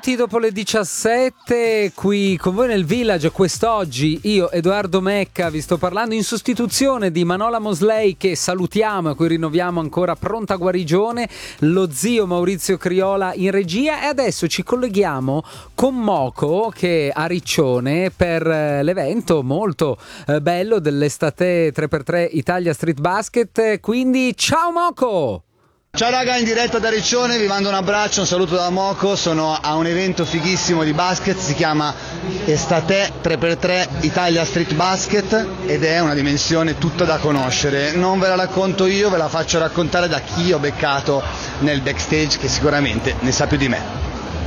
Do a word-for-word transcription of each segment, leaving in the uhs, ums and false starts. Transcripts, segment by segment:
Benvenuti dopo le diciassette qui con voi nel Village. Quest'oggi io, Edoardo Mecca, vi sto parlando in sostituzione di Manola Mosley, che salutiamo e a cui rinnoviamo ancora pronta guarigione, lo zio Maurizio Criola in regia, e adesso ci colleghiamo con Moco che è a Riccione per l'evento molto eh, bello dell'estate tre per tre Italia Street Basket. Quindi ciao Moco! Ciao raga, in diretta da Riccione, vi mando un abbraccio, un saluto da Moco. Sono a un evento fighissimo di basket, si chiama Estate tre per tre Italia Street Basket ed è una dimensione tutta da conoscere. Non ve la racconto io, ve la faccio raccontare da chi ho beccato nel backstage, che sicuramente ne sa più di me.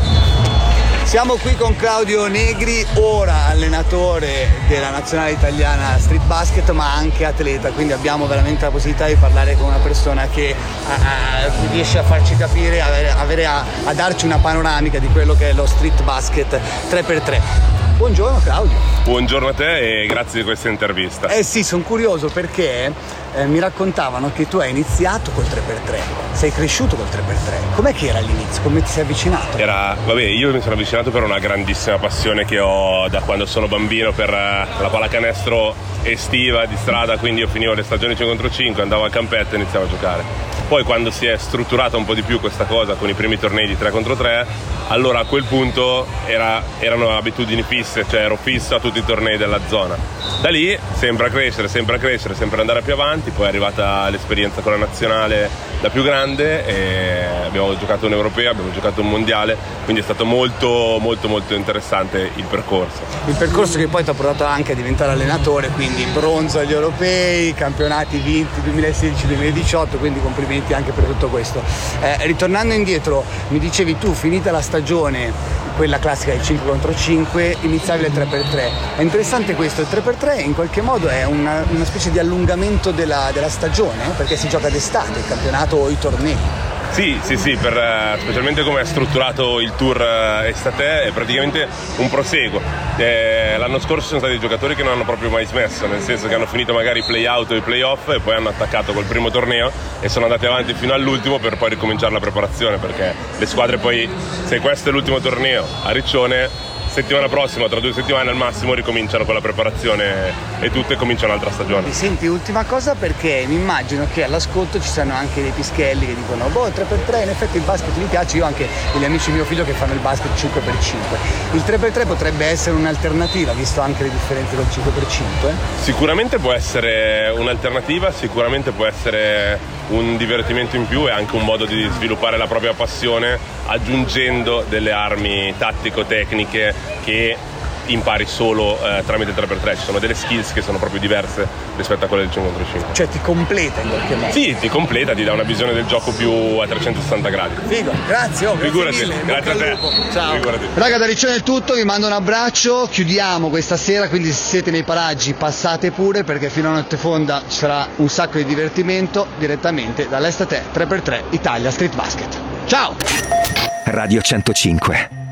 Siamo qui con Claudio Negri, ora allenatore della nazionale italiana street basket ma anche atleta, quindi abbiamo veramente la possibilità di parlare con una persona che a, a, riesce a farci capire, a, avere, a, a darci una panoramica di quello che è lo street basket tre per tre. Buongiorno Claudio. Buongiorno a te e grazie di questa intervista. Eh sì, sono curioso perché eh, mi raccontavano che tu hai iniziato col tre per tre, sei cresciuto col tre per tre. Com'è che era all'inizio? Come ti sei avvicinato? Era, vabbè, io mi sono avvicinato per una grandissima passione che ho da quando sono bambino per la pallacanestro estiva di strada, quindi io finivo le stagioni cinque contro cinque, andavo al campetto e iniziavo a giocare. Poi quando si è strutturata un po' di più questa cosa con i primi tornei di tre contro tre, allora a quel punto era, erano abitudini fisse, cioè ero fisso a tutti i tornei della zona. Da lì sempre a crescere, sempre a crescere, sempre andare più avanti, poi è arrivata l'esperienza con la nazionale da più grande e abbiamo giocato un europeo, abbiamo giocato un mondiale, quindi è stato molto molto molto interessante il percorso. Il percorso che poi ti ha portato anche a diventare allenatore, quindi bronzo agli europei, campionati vinti duemilasedici duemiladiciotto, quindi complimenti anche per tutto questo. Eh, ritornando indietro, mi dicevi tu, finita la stagione, quella classica del cinque contro cinque, iniziavi il tre per tre. È interessante questo, il tre per tre in qualche modo è una, una specie di allungamento della, della stagione, perché si gioca d'estate, il campionato o i tornei. Sì, sì, sì, per, uh, specialmente come è strutturato il tour uh, estate è praticamente un proseguo. Eh, l'anno scorso sono stati giocatori che non hanno proprio mai smesso, nel senso che hanno finito magari i play-out o i play-off e poi hanno attaccato col primo torneo e sono andati avanti fino all'ultimo per poi ricominciare la preparazione, perché le squadre poi, se questo è l'ultimo torneo a Riccione, settimana prossima, tra due settimane al massimo, ricominciano con la preparazione e tutto e comincia un'altra stagione. Senti, ultima cosa, perché mi immagino che all'ascolto ci siano anche dei pischelli che dicono boh, tre per tre, in effetti il basket mi piace, io ho anche degli amici di mio figlio che fanno il basket cinque per cinque. Il tre per tre potrebbe essere un'alternativa, visto anche le differenze del cinque per cinque? Sicuramente può essere un'alternativa, sicuramente può essere un divertimento in più e anche un modo di sviluppare la propria passione aggiungendo delle armi tattico-tecniche che impari solo eh, tramite tre per tre. Ci sono delle skills che sono proprio diverse rispetto a quelle del cinque contro cinque. Cioè ti completa in qualche modo? Sì, ti completa, ti dà una visione del gioco più a trecentosessanta gradi. Figo, grazie, oh, grazie Figurati, mille, grazie a te. Ciao. Figurati. Raga, da Riccione è tutto, vi mando un abbraccio, chiudiamo questa sera, quindi se siete nei paraggi passate pure, perché fino a notte fonda ci sarà un sacco di divertimento direttamente dall'Estate tre per tre Italia Street Basket. Ciao! Radio centocinque